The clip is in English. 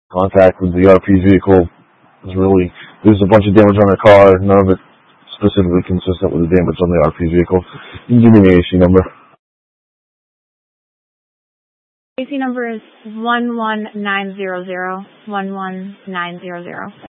Contact with the RP vehicle was really, there's a bunch of damage on her car, none of it specifically consistent with the damage on the RP vehicle. You can give me the AC number. AC number is 11900. 11900.